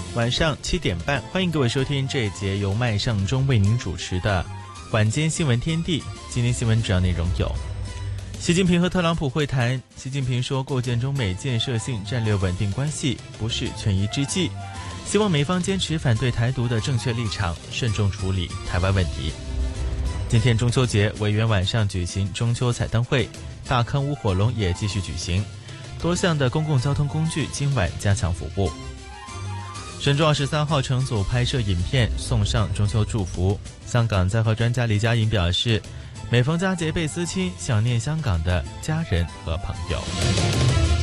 晚上7点半，欢迎各位收听这一节由麦尚中为您主持的晚间新闻天地。今天新闻主要内容有：习近平和特朗普会谈，习近平说构建中美建设性战略稳定关系不是权宜之计，希望美方坚持反对台独的正确立场，慎重处理台湾问题。今天中秋节，维园晚上举行中秋彩灯会，大坑屋火龙也继续举行，多项的公共交通工具今晚加强服务。神舟23号乘组拍摄影片送上中秋祝福。香港在华专家李嘉颖表示，每逢佳节倍思亲，想念香港的家人和朋友。